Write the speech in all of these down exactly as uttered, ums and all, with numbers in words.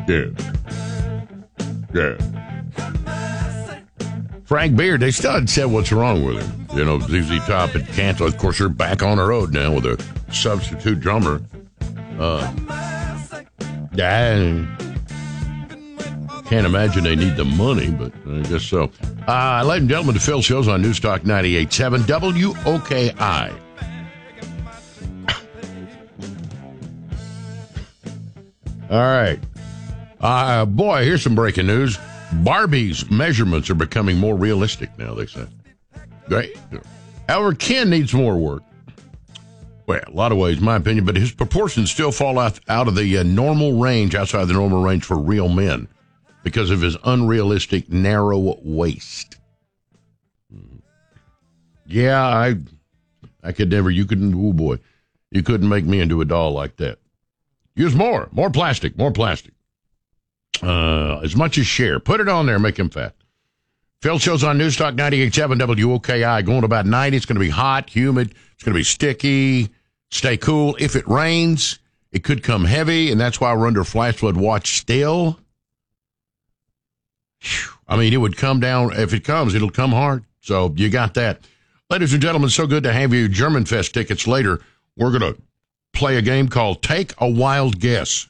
Yeah. Yeah. Frank Beard, they still hadn't said what's wrong with him. You know, Z Z Top had canceled. Of course, they're back on the road now with a substitute drummer. Uh, yeah, can't imagine they need the money, but I guess so. Uh, ladies and gentlemen, the Phil Show's on Newstalk ninety-eight point seven W O K I. All right. Uh, boy, here's some breaking news. Barbie's measurements are becoming more realistic now, they say. Great. However, Ken needs more work. Well, a lot of ways, in my opinion, but his proportions still fall out, out of the uh, normal range, outside the normal range for real men because of his unrealistic narrow waist. Yeah, I I could never, you couldn't, oh boy, you couldn't make me into a doll like that. Use more, more plastic, more plastic. Uh, as much as share. Put it on there, make him fat. Phil Show's on Newstalk ninety-eight point seven W O K I, going about ninety. It's going to be hot, humid. It's going to be sticky. Stay cool. If it rains, it could come heavy, and that's why we're under flash flood watch still. Whew. I mean, it would come down. If it comes, it'll come hard. So you got that. Ladies and gentlemen, so good to have you. German Fest tickets later. We're going to play a game called Take a Wild Guess.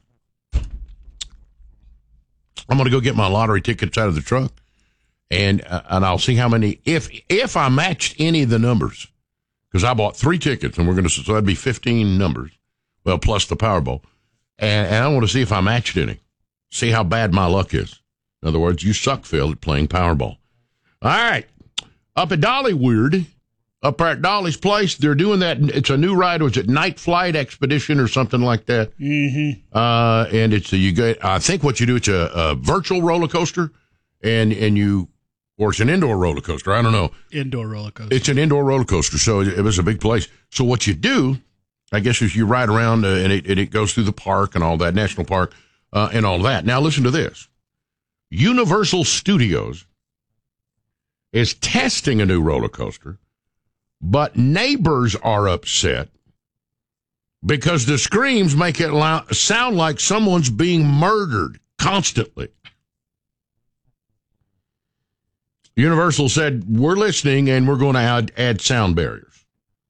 I'm going to go get my lottery tickets out of the truck, and uh, and I'll see how many, if if I matched any of the numbers, because I bought three tickets, and we're going to, so that'd be fifteen numbers, well, plus the Powerball, and, and I want to see if I matched any, see how bad my luck is. In other words, you suck, Phil, at playing Powerball. All right, up at Dollywood, up at Dolly's place, they're doing that. It's a new ride. Was it Night Flight Expedition or something like that? Mm-hmm. Uh, and it's a, you get. I think what you do, it's a, a virtual roller coaster, and and you, or it's an indoor roller coaster. I don't know. Indoor roller coaster. It's an indoor roller coaster, so it, it was a big place. So what you do, I guess, is you ride around, uh, and it and it goes through the park and all that, national park, uh, and all that. Now listen to this: Universal Studios is testing a new roller coaster. But neighbors are upset because the screams make it lo- sound like someone's being murdered constantly. Universal said, we're listening and we're going to add, add sound barriers.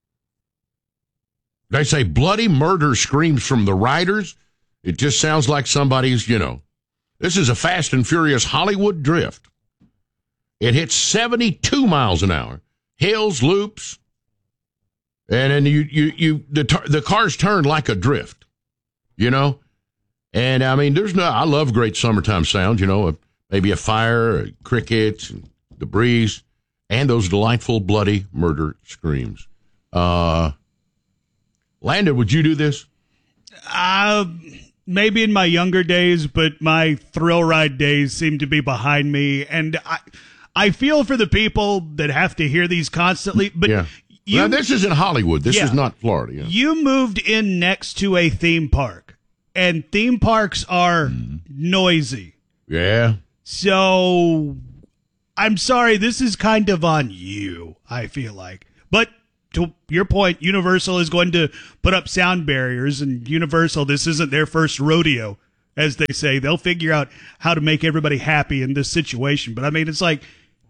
They say bloody murder screams from the riders. It just sounds like somebody's, you know. This is a Fast and Furious Hollywood drift. It hits seventy-two miles an hour. Hills, loops. And then you, you, you, the the cars turn like a drift, you know? And I mean, there's no, I love great summertime sounds, you know, maybe a fire, crickets, and the breeze, and those delightful bloody murder screams. Uh, Landon, would you do this? Uh, maybe in my younger days, but my thrill ride days seem to be behind me. And I, I feel for the people that have to hear these constantly, but yeah. You, now, this is in Hollywood. This yeah. is not Florida. Yeah. You moved in next to a theme park, and theme parks are mm. noisy. Yeah. So, I'm sorry, this is kind of on you, I feel like. But to your point, Universal is going to put up sound barriers, and Universal, this isn't their first rodeo, as they say. They'll figure out how to make everybody happy in this situation. But, I mean, it's like,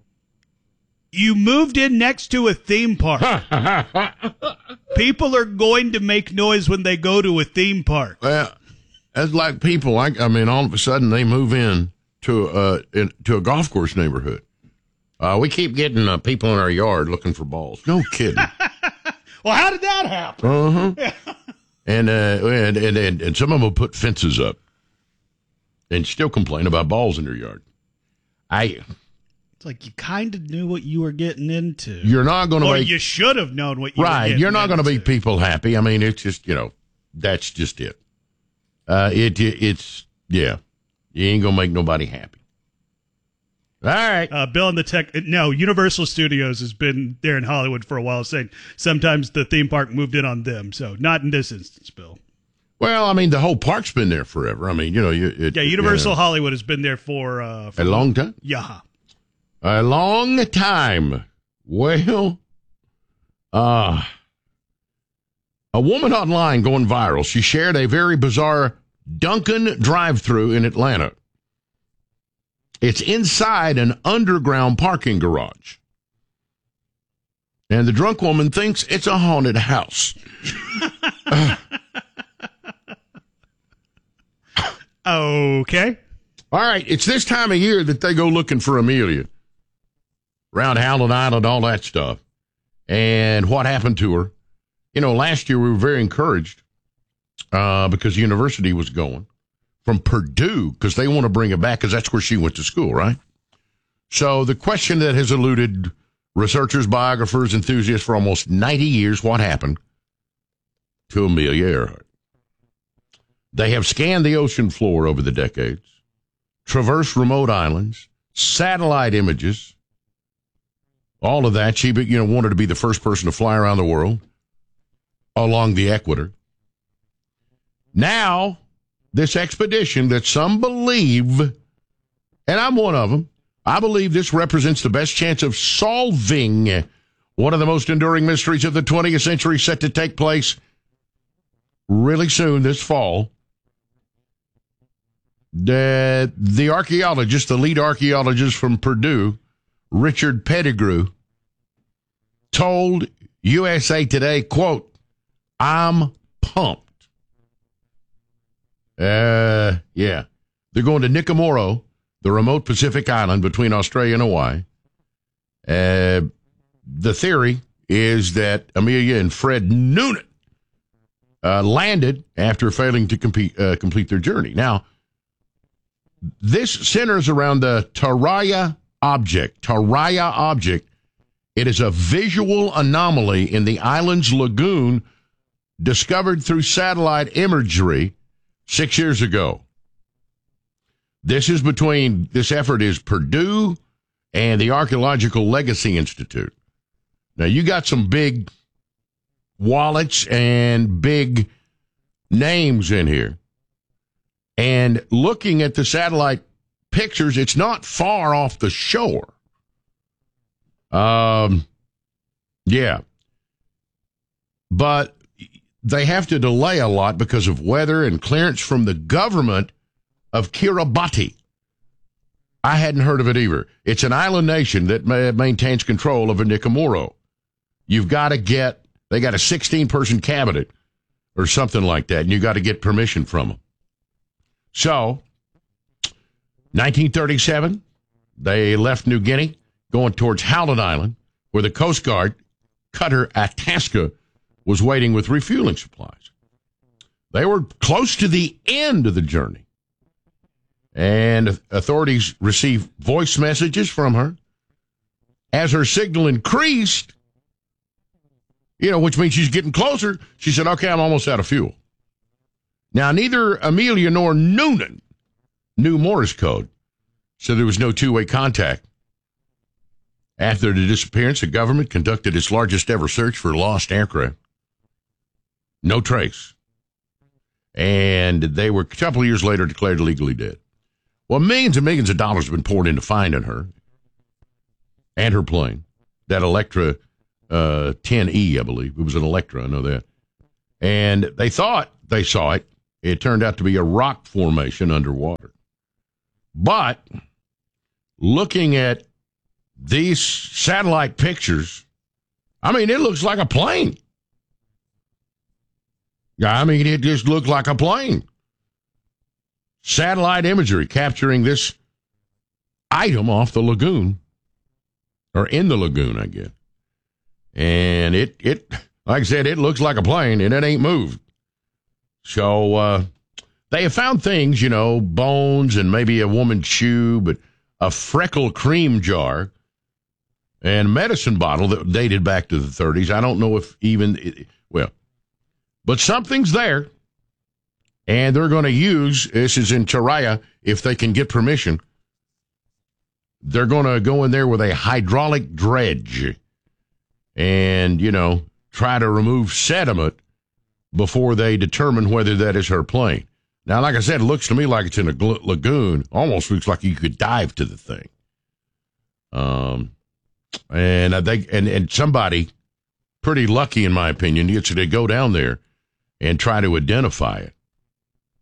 you moved in next to a theme park. People are going to make noise when they go to a theme park. Well, that's like people. I, I mean, all of a sudden they move in to uh in, to a golf course neighborhood. Uh, we keep getting uh, people in our yard looking for balls. No kidding. Well, how did that happen? Uh huh. and, uh, and and and and some of them will put fences up, and still complain about balls in their yard. I. It's like you kind of knew what you were getting into. You're not going to Or make, you should have known what you right, were getting you're not going to into. make people happy. I mean, it's just, you know, that's just it. Uh, it, it It's, yeah, you ain't going to make nobody happy. All right. Uh, Bill and the tech, no, Universal Studios has been there in Hollywood for a while, saying sometimes the theme park moved in on them. So not in this instance, Bill. Well, I mean, the whole park's been there forever. I mean, you know. You, it, yeah, Universal you know, Hollywood has been there for, uh, for a long time? Yeah. A long time. Well, uh, a woman online going viral. She shared a very bizarre Dunkin' drive-thru in Atlanta. It's inside an underground parking garage. And the drunk woman thinks it's a haunted house. uh. Okay. All right, it's this time of year that they go looking for Amelia. Around Howland Island, all that stuff. And what happened to her? You know, last year we were very encouraged uh, because the university was going from Purdue because they want to bring her back because that's where she went to school, right? So the question that has eluded researchers, biographers, enthusiasts for almost ninety years, what happened to Amelia Earhart? They have scanned the ocean floor over the decades, traversed remote islands, satellite images, all of that. She, you know, wanted to be the first person to fly around the world along the equator. Now, this expedition that some believe, and I'm one of them, I believe this represents the best chance of solving one of the most enduring mysteries of the twentieth century, set to take place really soon this fall. The, the archaeologist, the lead archaeologist from Purdue, Richard Pettigrew, told U S A Today, quote, "I'm pumped." Uh, yeah. They're going to Nikomoro, the remote Pacific island between Australia and Hawaii. Uh, the theory is that Amelia and Fred Noonan uh, landed after failing to compete, uh, complete their journey. Now, this centers around the Taraya object. Taraya object. It is a visual anomaly in the island's lagoon discovered through satellite imagery six years ago. This is between, this effort is Purdue and the Archaeological Legacy Institute. Now, you got some big wallets and big names in here. And looking at the satellite pictures, it's not far off the shore. Um, yeah. But they have to delay a lot because of weather and clearance from the government of Kiribati. I hadn't heard of it either. It's an island nation that ma- maintains control of a Nikomoro. You've got to get, they got a sixteen-person cabinet or something like that, and you got to get permission from them. So, nineteen thirty-seven, they left New Guinea, going towards Howland Island, where the Coast Guard cutter Itasca was waiting with refueling supplies. They were close to the end of the journey, and authorities received voice messages from her. As her signal increased, you know, which means she's getting closer, she said, "Okay, I'm almost out of fuel." Now, neither Amelia nor Noonan knew Morse code, so there was no two-way contact. After the disappearance, the government conducted its largest ever search for lost aircraft. No trace. And they were, a couple of years later, declared legally dead. Well, millions and millions of dollars have been poured into finding her and her plane, that Electra uh, ten E, I believe. It was an Electra, I know that. And they thought they saw it. It turned out to be a rock formation underwater. But looking at these satellite pictures, I mean, it looks like a plane. I mean, it just looked like a plane. Satellite imagery capturing this item off the lagoon, or in the lagoon, I guess. And it, it, like I said, it looks like a plane, and it ain't moved. So uh, they have found things, you know, bones and maybe a woman's shoe, but a freckle cream jar and medicine bottle that dated back to the thirties. I don't know if even, well, but something's there. And they're going to use, this is in Taraya, if they can get permission, they're going to go in there with a hydraulic dredge and, you know, try to remove sediment before they determine whether that is her plane. Now, like I said, it looks to me like it's in a gl- lagoon. Almost looks like you could dive to the thing. Um, and they and, and somebody pretty lucky, in my opinion, gets to go down there and try to identify it.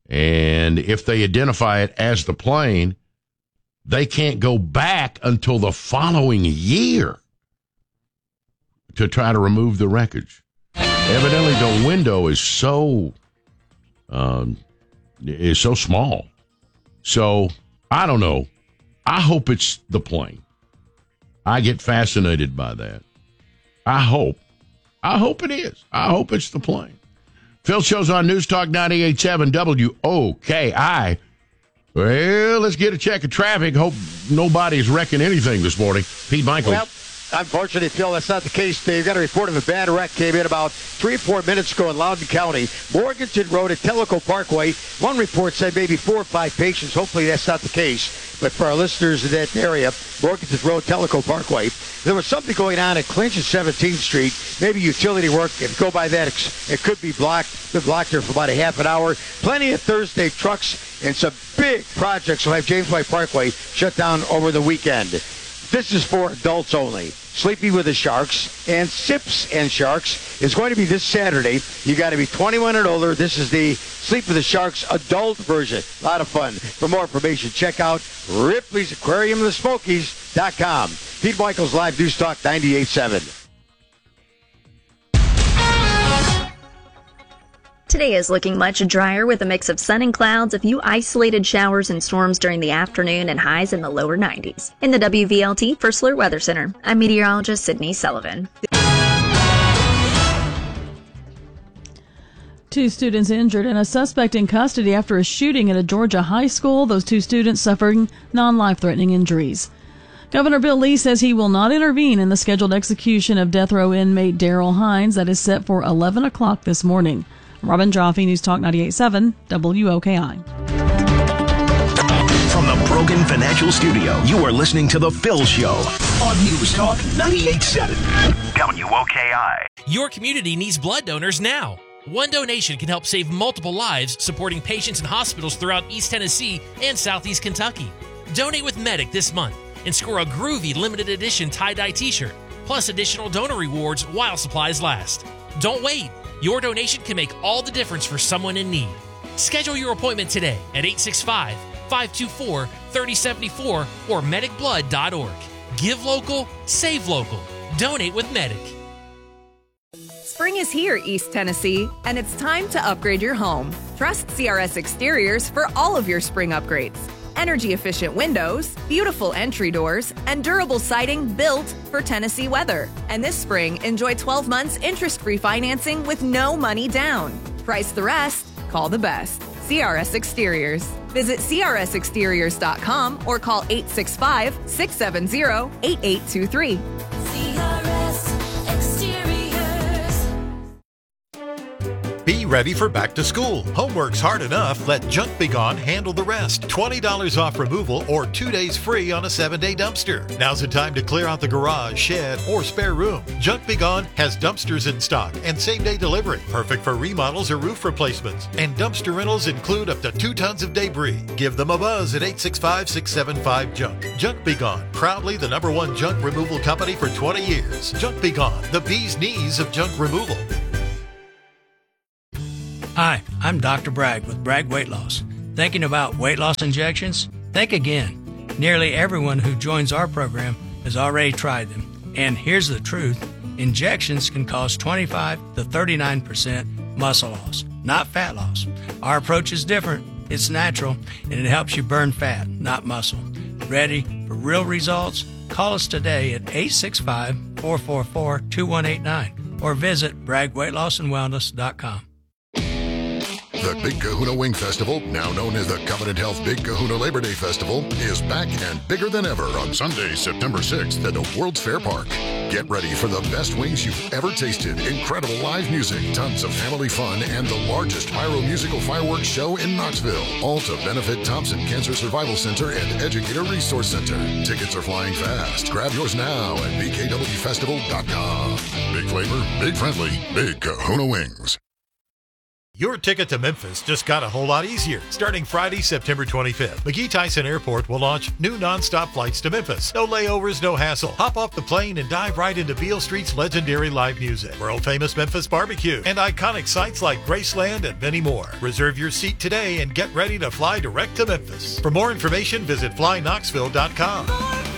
And if they identify it as the plane, they can't go back until the following year to try to remove the wreckage. Evidently, the window is so um, is so small. So, I don't know. I hope it's the plane. I get fascinated by that. I hope. I hope it is. I hope it's the plane. Phil Shows on News Talk ninety-eight point seven W O K I. Well, let's get a check of traffic. Hope nobody's wrecking anything this morning. Pete Michael. Well, unfortunately, Phil, that's not the case. They've got a report of a bad wreck came in about three or four minutes ago in Loudoun County. Morganton Road at Tellico Parkway. One report said maybe four or five patients. Hopefully that's not the case. But for our listeners in that area, Morganton Road, Tellico Parkway, there was something going on at Clinch and seventeenth Street. Maybe utility work. If you go by that, it could be blocked. Been blocked there for about a half an hour. Plenty of Thursday trucks and some big projects will have James White Parkway shut down over the weekend. This is for adults only. Sleepy with the Sharks and Sips and Sharks is going to be this Saturday. You got to be twenty-one and older. This is the Sleep with the Sharks adult version. A lot of fun. For more information, check out Ripley's Aquarium of the Smokies dot com. Pete Michaels, Live News Talk ninety-eight point seven. Today is looking much drier with a mix of sun and clouds, a few isolated showers and storms during the afternoon, and highs in the lower nineties. In the W V L T First Alert Weather Center, I'm meteorologist Sydney Sullivan. Two students injured and a suspect in custody after a shooting at a Georgia high school. Those two students suffering non-life-threatening injuries. Governor Bill Lee says he will not intervene in the scheduled execution of death row inmate Daryl Hines that is set for eleven o'clock this morning. Robin Jaffe, News Talk ninety-eight point seven, W O K I. From the Brogan Financial Studio, you are listening to The Phil Show on News Talk ninety-eight point seven, W O K I. Your community needs blood donors now. One donation can help save multiple lives, supporting patients in hospitals throughout East Tennessee and Southeast Kentucky. Donate with Medic this month and score a groovy limited edition tie-dye t-shirt, plus additional donor rewards while supplies last. Don't wait. Your donation can make all the difference for someone in need. Schedule your appointment today at eight six five, five two four, three oh seven four or medic blood dot org. Give local, save local. Donate with Medic. Spring is here, East Tennessee, and it's time to upgrade your home. Trust C R S Exteriors for all of your spring upgrades. Energy-efficient windows, beautiful entry doors, and durable siding built for Tennessee weather. And this spring, enjoy twelve months interest-free financing with no money down. Price the rest, call the best. C R S Exteriors. Visit C R S exteriors dot com or call eight six five, six seven zero, eight eight two three. C R S Exteriors. Be ready for back to school. Homework's hard enough. Let Junk Be Gone handle the rest. twenty dollars off removal or two days free on a seven-day dumpster. Now's the time to clear out the garage, shed, or spare room. Junk Be Gone has dumpsters in stock and same-day delivery. Perfect for remodels or roof replacements. And dumpster rentals include up to two tons of debris. Give them a buzz at eight six five, six seven five, junk. Junk Be Gone, proudly the number one junk removal company for twenty years. Junk Be Gone, the bee's knees of junk removal. Hi, I'm Doctor Bragg with Bragg Weight Loss. Thinking about weight loss injections? Think again. Nearly everyone who joins our program has already tried them. And here's the truth. Injections can cause twenty-five to thirty-nine percent muscle loss, not fat loss. Our approach is different. It's natural, and it helps you burn fat, not muscle. Ready for real results? Call us today at eight six five, four four four, two one eight nine or visit bragg weight loss and wellness dot com. The Big Kahuna Wing Festival, now known as the Covenant Health Big Kahuna Labor Day Festival, is back and bigger than ever on Sunday, September sixth at the World's Fair Park. Get ready for the best wings you've ever tasted, incredible live music, tons of family fun, and the largest pyro musical fireworks show in Knoxville. All to benefit Thompson Cancer Survival Center and Educator Resource Center. Tickets are flying fast. Grab yours now at b k w festival dot com. Big flavor, big friendly, Big Kahuna Wings. Your ticket to Memphis just got a whole lot easier. Starting Friday, September twenty-fifth, McGee Tyson Airport will launch new nonstop flights to Memphis. No layovers, no hassle. Hop off the plane and dive right into Beale Street's legendary live music, world-famous Memphis barbecue, and iconic sites like Graceland and many more. Reserve your seat today and get ready to fly direct to Memphis. For more information, visit fly knoxville dot com.